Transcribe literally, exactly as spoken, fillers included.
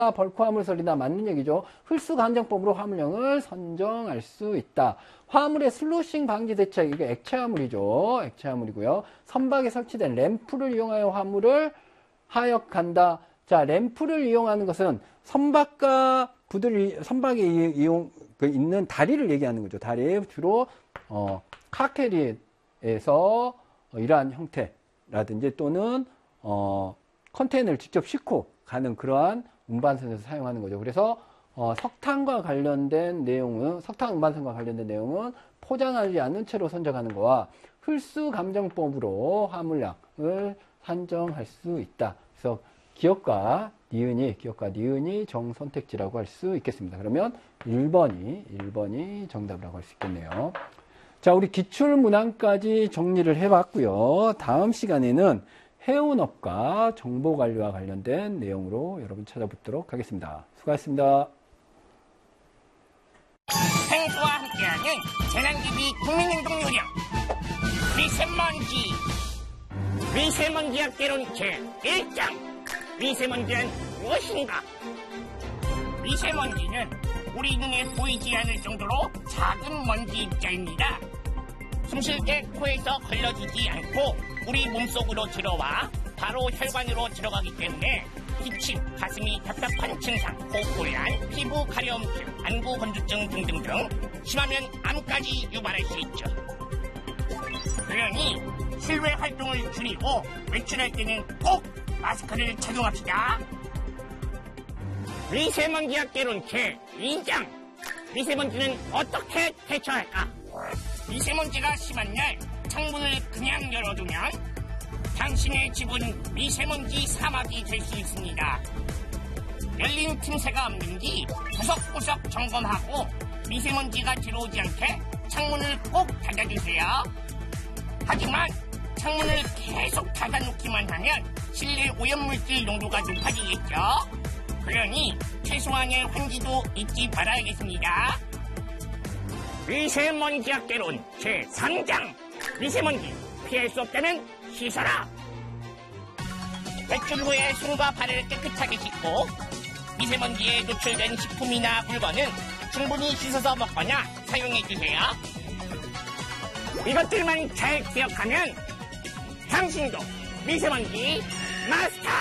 벌크 화물설이다. 맞는 얘기죠. 흡수감정법으로 화물량을 선정할 수 있다. 화물의 슬로싱 방지 대책, 이게 액체 화물이죠. 액체 화물이고요. 선박에 설치된 램프를 이용하여 화물을 하역한다. 자, 램프를 이용하는 것은 선박과 부들, 선박에 이용, 그 있는 다리를 얘기하는 거죠. 다리. 주로, 어, 카캐리에서 이러한 형태라든지 또는, 어, 컨테이너를 직접 싣고 가는 그러한 운반선에서 사용하는 거죠. 그래서 어, 석탄과 관련된 내용은 석탄 운반선과 관련된 내용은 포장하지 않은 채로 선정하는 거와 흡수 감정법으로 화물량을 산정할 수 있다. 그래서 기억과 니은이 기억과 니은이 정선택지라고 할 수 있겠습니다. 그러면 일 번이 일 번이 정답이라고 할 수 있겠네요. 자, 우리 기출문항까지 정리를 해봤고요. 다음 시간에는 해운업과 정보관리와 관련된 내용으로 여러분 찾아뵙도록 하겠습니다. 수고하셨습니다. 생수와 함께하는 재난기비 국민행동 요령 미세먼지 미세먼지 학계론 제일 장 미세먼지는 무엇인가? 미세먼지는 우리 눈에 보이지 않을 정도로 작은 먼지 입자입니다. 숨쉴 때 코에서 걸러지지 않고 우리 몸속으로 들어와 바로 혈관으로 들어가기 때문에 기침, 가슴이 답답한 증상, 코골이한, 피부 가려움증, 안구 건조증 등등등 심하면 암까지 유발할 수 있죠. 그러니 실외 활동을 줄이고 외출할 때는 꼭 마스크를 착용합시다. 미세먼지 학계론 제이 장 미세먼지는 어떻게 대처할까? 미세먼지가 심한 날 창문을 그냥 열어두면 당신의 집은 미세먼지 사막이 될 수 있습니다. 열린 틈새가 없는지 구석구석 점검하고 미세먼지가 들어오지 않게 창문을 꼭 닫아주세요. 하지만 창문을 계속 닫아놓기만 하면 실내 오염물질 농도가 높아지겠죠. 그러니 최소한의 환기도 잊지 말아야겠습니다. 미세먼지 학계론 제삼 장 미세먼지 피할 수 없다면 씻어라. 외출 후에 손과 발을 깨끗하게 씻고 미세먼지에 노출된 식품이나 물건은 충분히 씻어서 먹거나 사용해주세요. 이것들만 잘 기억하면 당신도 미세먼지 마스터!